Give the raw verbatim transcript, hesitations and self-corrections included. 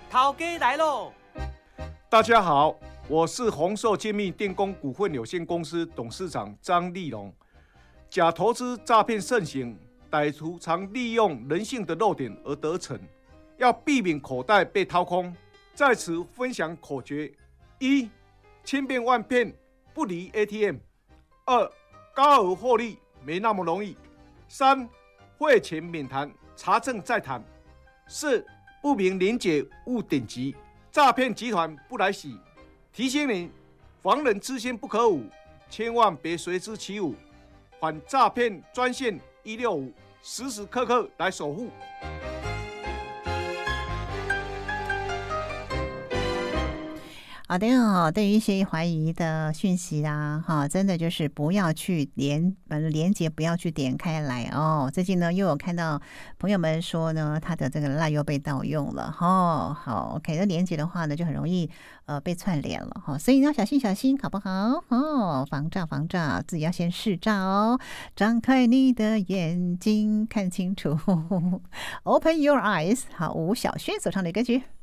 头家来喽！ 大家好，我是宏寿精密电工股份有限公司董事长张立龙。假投资诈骗盛行，歹徒常利用人性的弱点而得逞，要避免口袋被掏空。在此分享口诀：一、千变万变不离 A T M； 二、高额获利没那么容易；三、汇钱免谈，查证再谈；四、不明连结勿点击，诈骗集团不来洗。提醒您，防人之心不可无，千万别随之起舞。反诈骗专线一六五，时时刻刻来守护。 好的哦，对于一些怀疑的讯息啦，哈，真的就是不要去连连结，不要去点开来哦。最近呢，又有看到朋友们说呢，他的这个赖又被盗用了哦。好 ，OK， 那连结的话呢，就很容易呃被串联了哈，所以要小心小心，好不好？哦，防诈防诈，自己要先试诈哦。张开你的眼睛，看清楚，Open your eyes。好，吴小轩所唱的歌曲。